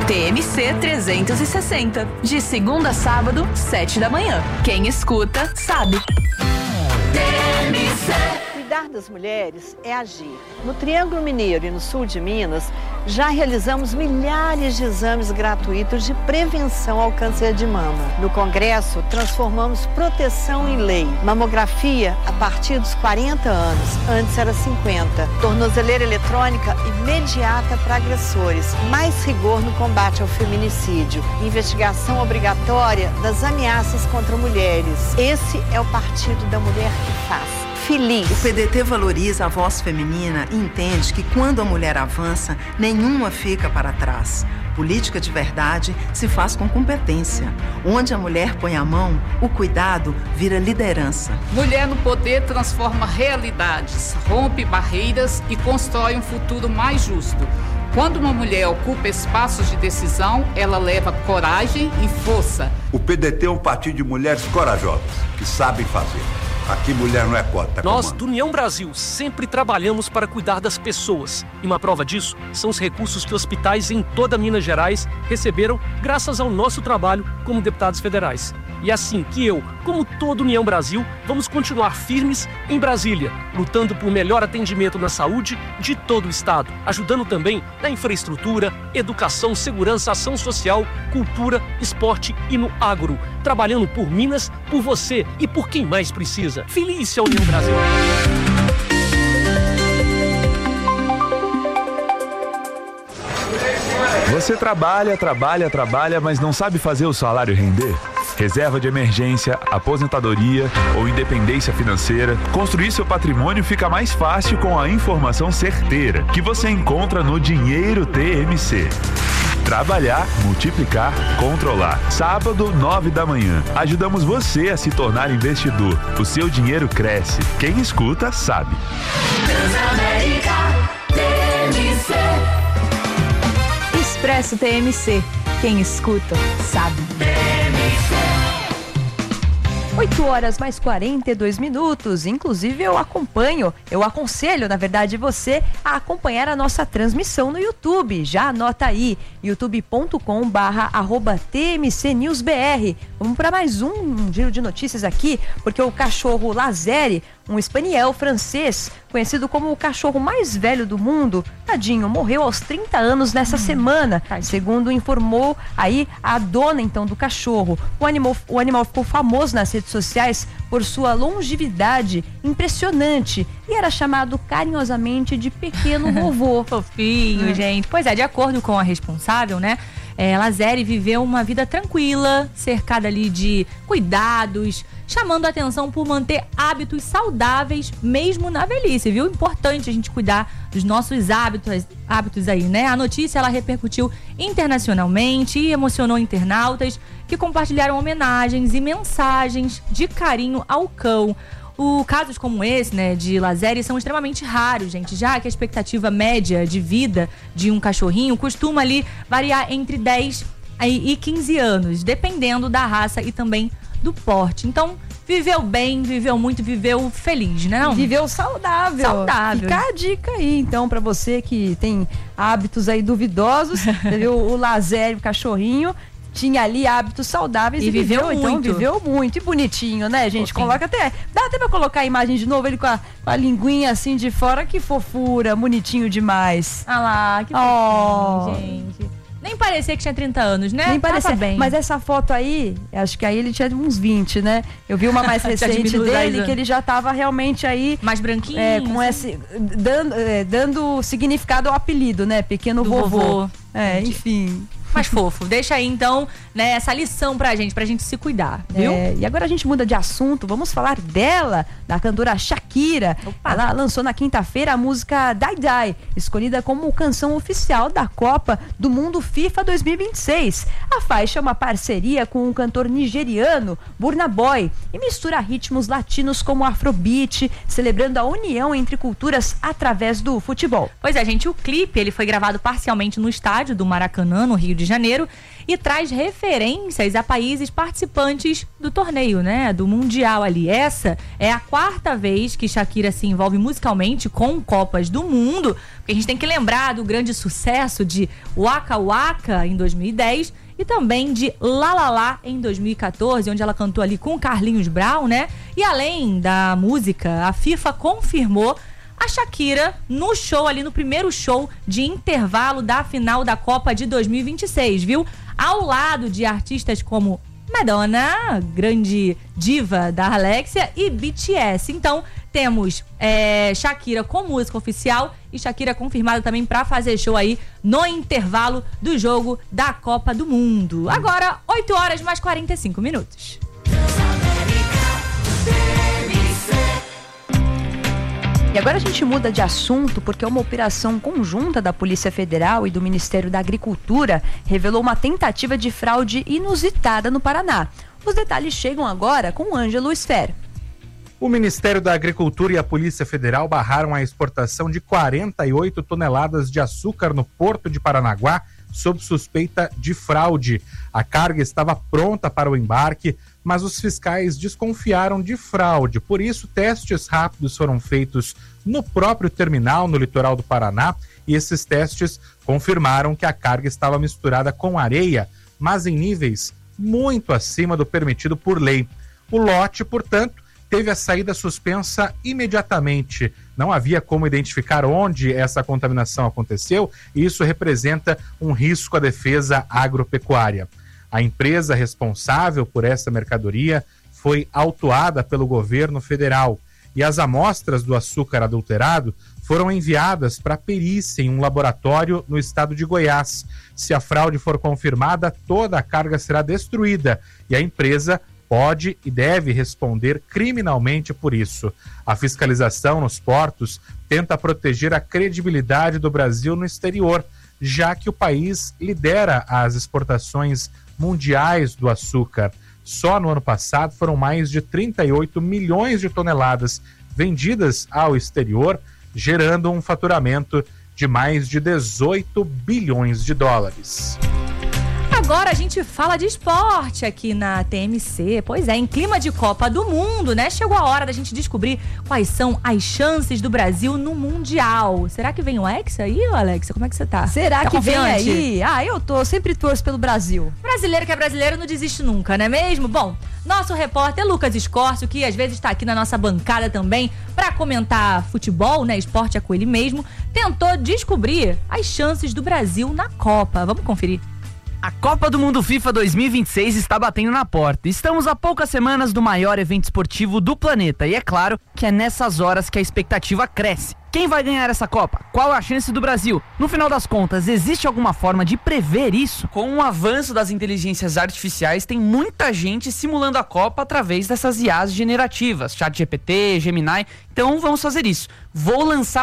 TMC 360, de segunda a sábado, 7 da manhã. Quem escuta, sabe. TMC. Cuidar das mulheres é agir. No Triângulo Mineiro e no sul de Minas, já realizamos milhares de exames gratuitos de prevenção ao câncer de mama. No Congresso, transformamos proteção em lei. Mamografia a partir dos 40 anos, antes era 50. Tornozeleira eletrônica imediata para agressores. Mais rigor no combate ao feminicídio. Investigação obrigatória das ameaças contra mulheres. Esse é o Partido da Mulher que faz. Feliz. O PDT valoriza a voz feminina e entende que quando a mulher avança, nenhuma fica para trás. Política de verdade se faz com competência. Onde a mulher põe a mão, o cuidado vira liderança. Mulher no poder transforma realidades, rompe barreiras e constrói um futuro mais justo. Quando uma mulher ocupa espaços de decisão, ela leva coragem e força. O PDT é um partido de mulheres corajosas, que sabem fazer. Aqui mulher não é cota. Nós, do União Brasil, sempre trabalhamos para cuidar das pessoas. E uma prova disso são os recursos que hospitais em toda Minas Gerais receberam graças ao nosso trabalho como deputados federais. E é assim que eu, como todo União Brasil, vamos continuar firmes em Brasília, lutando por melhor atendimento na saúde de todo o estado, ajudando também na infraestrutura, educação, segurança, ação social, cultura, esporte e no agro, trabalhando por Minas, por você e por quem mais precisa. Feliz a União Brasil! Você trabalha, mas não sabe fazer o salário render? Reserva de emergência, aposentadoria ou independência financeira, construir seu patrimônio fica mais fácil com a informação certeira que você encontra no Dinheiro TMC. Trabalhar, multiplicar, controlar. Sábado, 9 da manhã. Ajudamos você a se tornar investidor. O seu dinheiro cresce. Quem escuta, sabe. Transamérica TMC. Expresso TMC. Quem escuta, sabe. 8 horas mais 42 minutos. Inclusive eu aconselho, na verdade, você a acompanhar a nossa transmissão no YouTube. Já anota aí, youtube.com/TMCNewsBR. Vamos para mais um giro de notícias aqui, porque o cachorro Lazeri, um spaniel francês, conhecido como o cachorro mais velho do mundo, tadinho, morreu aos 30 anos nessa semana, segundo informou aí a dona, então, do cachorro. O animal ficou famoso nas redes sociais por sua longevidade impressionante e era chamado carinhosamente de pequeno vovô. Fofinho, gente. Pois é, de acordo com a responsável, né? Lazeri viveu uma vida tranquila, cercada ali de cuidados, chamando a atenção por manter hábitos saudáveis mesmo na velhice, viu? Importante a gente cuidar dos nossos hábitos aí, né? A notícia, ela repercutiu internacionalmente e emocionou internautas que compartilharam homenagens e mensagens de carinho ao cão. Casos como esse, né, de Lazeri são extremamente raros, gente, já que a expectativa média de vida de um cachorrinho costuma ali variar entre 10 e 15 anos, dependendo da raça e também do porte. Então, viveu bem, viveu muito, viveu feliz, né? Não? Viveu saudável. Fica a dica aí, então, pra você que tem hábitos aí duvidosos, viu? O Lazeri, o cachorrinho, tinha ali hábitos saudáveis e viveu muito. Então viveu muito. E bonitinho, né, gente? Fofinho. Coloca até... Dá até pra colocar a imagem de novo, ele com a linguinha assim de fora. Que fofura, bonitinho demais. Ah lá, que fofinho, gente. Nem parecia que tinha 30 anos, né? Nem parecia. Bem. Mas essa foto aí, acho que aí ele tinha uns 20, né? Eu vi uma mais recente dele, que ele já tava realmente aí... Mais branquinho. Com esse... Dando significado ao apelido, né? Pequeno vovô. Enfim... Mais fofo. Deixa aí, então, né, essa lição pra gente se cuidar, viu? E agora a gente muda de assunto, vamos falar dela, da cantora Shakira. Opa. Ela lançou na quinta-feira a música Die Die, escolhida como canção oficial da Copa do Mundo FIFA 2026. A faixa é uma parceria com o cantor nigeriano Burna Boy e mistura ritmos latinos como Afrobeat, celebrando a união entre culturas através do futebol. Pois é, gente, o clipe ele foi gravado parcialmente no estádio do Maracanã, no Rio de Janeiro, e traz referências a países participantes do torneio, né? Do Mundial ali. Essa é a 4ª vez que Shakira se envolve musicalmente com Copas do Mundo, porque a gente tem que lembrar do grande sucesso de Waka Waka em 2010 e também de La La La em 2014, onde ela cantou ali com Carlinhos Brown, né? E além da música, a FIFA confirmou a Shakira no show ali, no primeiro show de intervalo da final da Copa de 2026, viu? Ao lado de artistas como Madonna, grande diva da Alexia, e BTS. Então, temos Shakira com música oficial e Shakira confirmada também para fazer show aí no intervalo do jogo da Copa do Mundo. Agora, 8 horas mais 45 minutos. E agora a gente muda de assunto porque uma operação conjunta da Polícia Federal e do Ministério da Agricultura revelou uma tentativa de fraude inusitada no Paraná. Os detalhes chegam agora com Ângelo Sfer. O Ministério da Agricultura e a Polícia Federal barraram a exportação de 48 toneladas de açúcar no Porto de Paranaguá sob suspeita de fraude. A carga estava pronta para o embarque, mas os fiscais desconfiaram de fraude. Por isso, testes rápidos foram feitos no próprio terminal, no litoral do Paraná, e esses testes confirmaram que a carga estava misturada com areia, mas em níveis muito acima do permitido por lei. O lote, portanto, teve a saída suspensa imediatamente. Não havia como identificar onde essa contaminação aconteceu e isso representa um risco à defesa agropecuária. A empresa responsável por essa mercadoria foi autuada pelo governo federal e as amostras do açúcar adulterado foram enviadas para perícia em um laboratório no estado de Goiás. Se a fraude for confirmada, toda a carga será destruída e a empresa pode e deve responder criminalmente por isso. A fiscalização nos portos tenta proteger a credibilidade do Brasil no exterior, já que o país lidera as exportações mundiais do açúcar. Só no ano passado foram mais de 38 milhões de toneladas vendidas ao exterior, gerando um faturamento de mais de 18 bilhões de dólares. Agora a gente fala de esporte aqui na TMC. Pois é, em clima de Copa do Mundo, né? Chegou a hora da gente descobrir quais são as chances do Brasil no Mundial. Será que vem o Hexa aí, Alexa? Como é que você tá? Será tá que confiante? vem aí? Eu sempre torço pelo Brasil. Brasileiro que é brasileiro não desiste nunca, não é mesmo? Bom, nosso repórter Lucas Escórcio, que às vezes está aqui na nossa bancada também para comentar futebol, né? Esporte é com ele mesmo, tentou descobrir as chances do Brasil na Copa. Vamos conferir. A Copa do Mundo FIFA 2026 está batendo na porta. Estamos a poucas semanas do maior evento esportivo do planeta e é claro que é nessas horas que a expectativa cresce. Quem vai ganhar essa Copa? Qual a chance do Brasil? No final das contas, existe alguma forma de prever isso? Com o avanço das inteligências artificiais, tem muita gente simulando a Copa através dessas IAs generativas, ChatGPT, Gemini. Então vamos fazer isso. Vou lançar